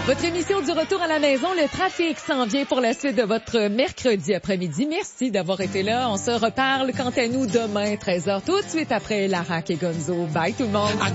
Votre émission du retour à la maison, le trafic s'en vient pour la suite de votre mercredi après-midi. Merci d'avoir été là. On se reparle quant à nous demain, 13h, tout de suite après Lara et Gonzo. Bye tout le monde.